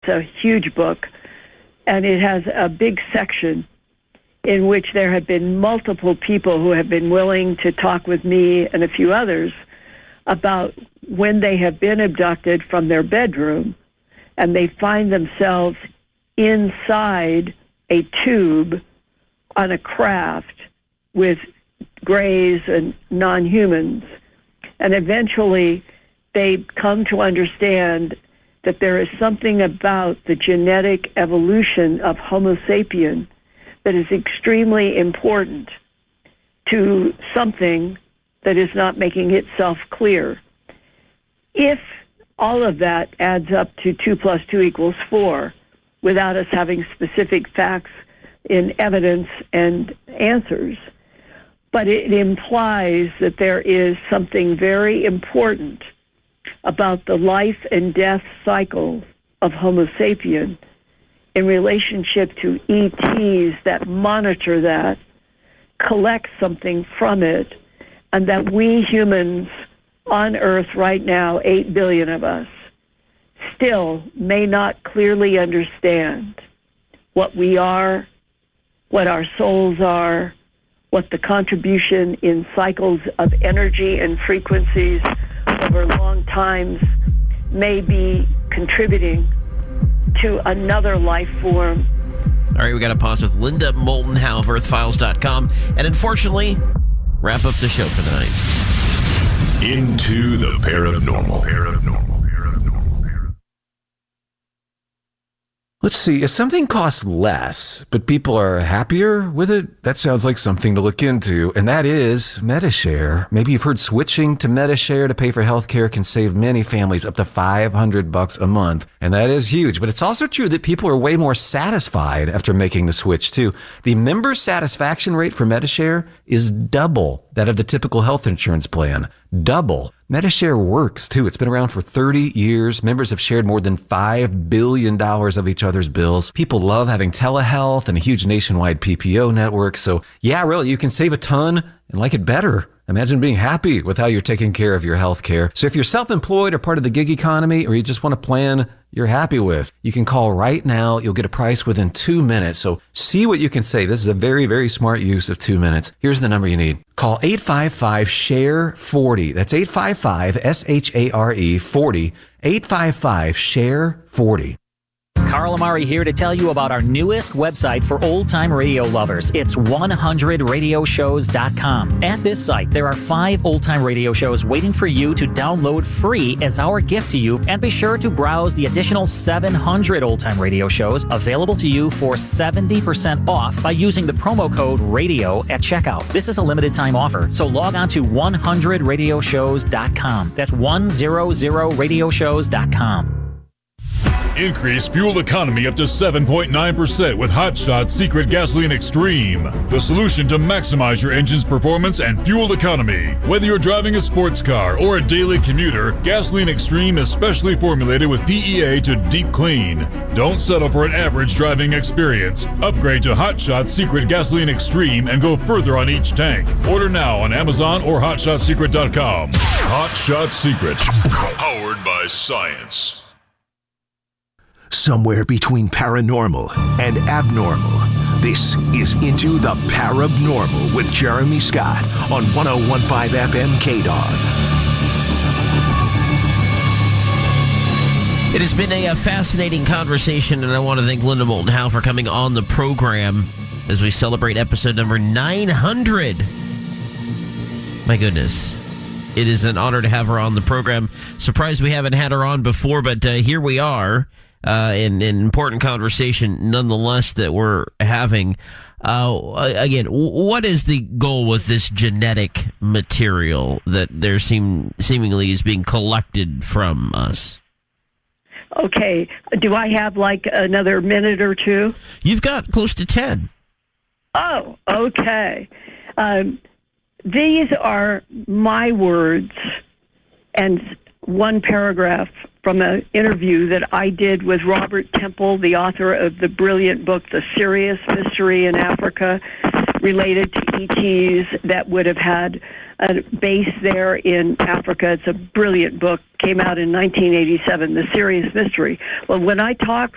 a huge book, and it has a big section in which there have been multiple people who have been willing to talk with me and a few others about when they have been abducted from their bedroom and they find themselves inside a tube on a craft with grays and non-humans. And eventually they come to understand that there is something about the genetic evolution of Homo sapien that is extremely important to something that is not making itself clear. If all of that adds up to 2 + 2 = 4, without us having specific facts in evidence and answers, but it implies that there is something very important about the life and death cycle of Homo sapien in relationship to ETs that monitor that, collect something from it, and that we humans on Earth right now, 8 billion of us, still may not clearly understand what we are, what our souls are, what the contribution in cycles of energy and frequencies over long times may be contributing to another life form. All right, we got to pause with Linda Moulton Howe of EarthFiles.com, and unfortunately, wrap up the show for the night. Into the paranormal. Let's see, if something costs less, but people are happier with it, that sounds like something to look into, and that is Medi-Share. Maybe you've heard switching to Medi-Share to pay for healthcare can save many families up to $500 a month, and that is huge. But it's also true that people are way more satisfied after making the switch, too. The member satisfaction rate for Medi-Share is double that of the typical health insurance plan. Double. Medi-Share works, too. It's been around for 30 years. Members have shared more than $5 billion of each other's bills. People love having telehealth and a huge nationwide PPO network. So, yeah, really, you can save a ton and like it better. Imagine being happy with how you're taking care of your health care. So if you're self-employed or part of the gig economy, or you just want a plan you're happy with, you can call right now. You'll get a price within 2 minutes. So see what you can save. This is a very, very smart use of 2 minutes. Here's the number you need. Call 855-SHARE-40. That's 855-SHARE 40. 855-SHARE-40. Carl Amari here to tell you about our newest website for old-time radio lovers. It's 100radioshows.com. At this site, there are 5 old-time radio shows waiting for you to download free as our gift to you, and be sure to browse the additional 700 old-time radio shows available to you for 70% off by using the promo code RADIO at checkout. This is a limited time offer, so log on to 100radioshows.com. That's 100radioshows.com. Increase fuel economy up to 7.9% with Hot Shot Secret Gasoline Extreme. The solution to maximize your engine's performance and fuel economy. Whether you're driving a sports car or a daily commuter, Gasoline Extreme is specially formulated with PEA to deep clean. Don't settle for an average driving experience. Upgrade to Hot Shot Secret Gasoline Extreme and go further on each tank. Order now on Amazon or HotShotSecret.com. Hot Shot Secret. Powered by science. Somewhere between paranormal and abnormal, this is Into the Parabnormal with Jeremy Scott on 101.5 FM KDOG. It has been a fascinating conversation, and I want to thank Linda Moulton Howe for coming on the program as we celebrate episode number 900. My goodness. It is an honor to have her on the program. Surprised we haven't had her on before, but here we are. An important conversation nonetheless that we're having. Again, what is the goal with this genetic material that there seemingly is being collected from us? Okay. Do I have like another minute or two? You've got close to 10. Oh, okay. These are my words and one paragraph from an interview that I did with Robert Temple, the author of the brilliant book, The Sirius Mystery in Africa, related to ETs that would have had a base there in Africa. It's a brilliant book, came out in 1987, The Sirius Mystery. Well, when I talk